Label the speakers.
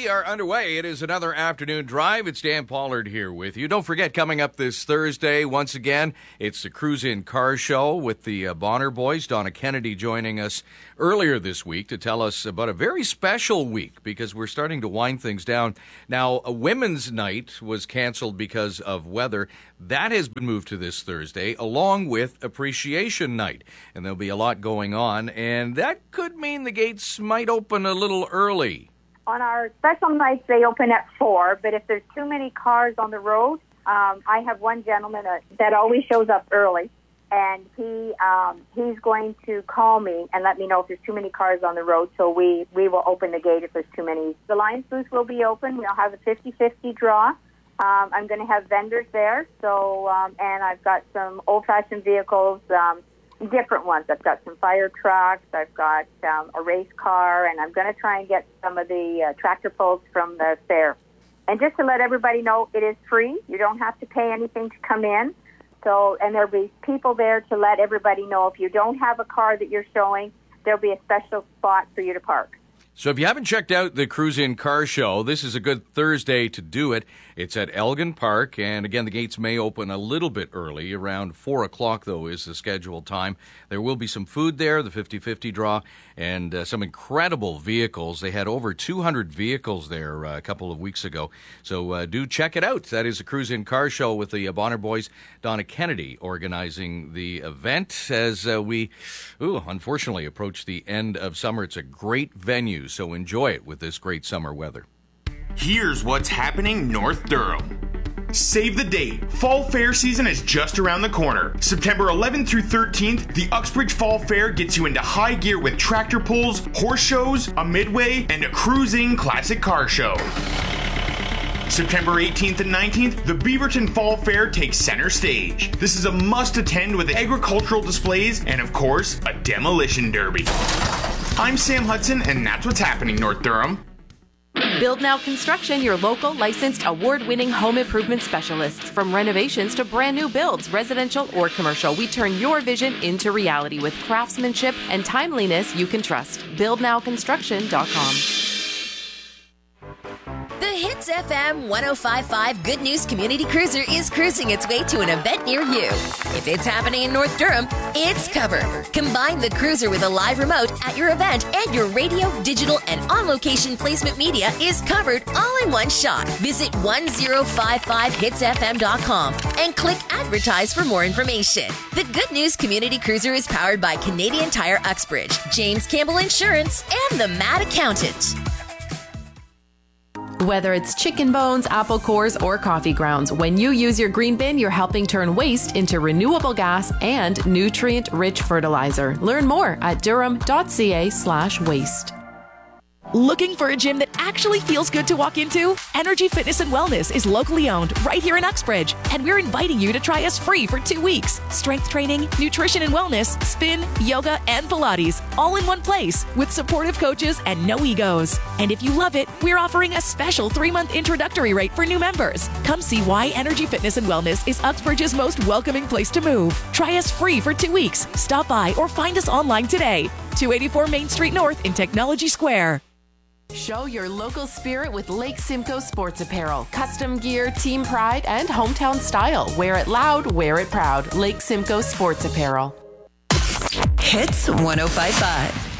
Speaker 1: We are underway. It is another afternoon drive. It's Dan Pollard here with you. Don't forget, coming up this Thursday, once again, it's the Cruise In Car Show with the Bonner Boys. Donna Kennedy joining us earlier this week to tell us about a very special week because we're starting to wind things down. Now, a women's night was canceled because of weather. That has been moved to this Thursday, along with Appreciation Night. And there'll be a lot going on, and that could mean the gates might open a little early.
Speaker 2: On our special nights, they open at 4, but if there's too many cars on the road, I have one gentleman that always shows up early, and he's going to call me and let me know if there's too many cars on the road, so we will open the gate if there's too many. The Lions booth will be open. We'll have a 50-50 draw. I'm going to have vendors there, so and I've got some old-fashioned vehicles, different ones. I've got some fire trucks, I've got a race car, and I'm going to try and get some of the tractor pulls from the fair. And just to let everybody know, it is free. You don't have to pay anything to come in. So, and there'll be people there to let everybody know if you don't have a car that you're showing, there'll be a special spot for you to park.
Speaker 1: So if you haven't checked out the Cruise In Car Show, this is a good Thursday to do it. It's at Elgin Park, and again, the gates may open a little bit early. Around 4 o'clock, though, is the scheduled time. There will be some food there, the 50-50 draw, and some incredible vehicles. They had over 200 vehicles there a couple of weeks ago. So do check it out. That is the Cruise In Car Show with the Bonner Boys. Donna Kennedy organizing the event as we, unfortunately, approach the end of summer. It's a great venue, so enjoy it with this great summer weather.
Speaker 3: Here's what's happening North Durham. Save the date. Fall Fair season is just around the corner. September 11th through 13th, the Uxbridge Fall Fair gets you into high gear with tractor pulls, horse shows, a midway, and a Cruise In classic car show. September 18th and 19th, the Beaverton Fall Fair takes center stage. This is a must-attend with agricultural displays and, of course, a demolition derby. I'm Sam Hudson, and that's what's happening North Durham.
Speaker 4: Build Now Construction, your local licensed award-winning home improvement specialists. From renovations to brand new builds, residential or commercial, we turn your vision into reality with craftsmanship and timeliness you can trust. BuildNowConstruction.com.
Speaker 5: The Hits FM 105.5 Good News Community Cruiser is cruising its way to an event near you. If it's happening in North Durham, it's covered. Combine the cruiser with a live remote at your event, and your radio, digital, and on-location placement media is covered all in one shot. Visit 1055hitsfm.com and click Advertise for more information. The Good News Community Cruiser is powered by Canadian Tire Uxbridge, James Campbell Insurance, and the Mad Accountant.
Speaker 4: Whether it's chicken bones, apple cores, or coffee grounds, when you use your green bin, you're helping turn waste into renewable gas and nutrient-rich fertilizer. Learn more at durham.ca/waste.
Speaker 6: Looking for a gym that actually feels good to walk into? Energy Fitness and Wellness is locally owned right here in Uxbridge, and we're inviting you to try us free for 2 weeks. Strength training, nutrition and wellness, spin, yoga, and Pilates, all in one place with supportive coaches and no egos. And if you love it, we're offering a special 3-month introductory rate for new members. Come see why Energy Fitness and Wellness is Uxbridge's most welcoming place to move. Try us free for 2 weeks. Stop by or find us online today. 284 Main Street North in Technology Square.
Speaker 4: Show your local spirit with Lake Simcoe Sports Apparel. Custom gear, team pride, and hometown style. Wear it loud, wear it proud. Lake Simcoe Sports Apparel.
Speaker 7: Hits 105.5.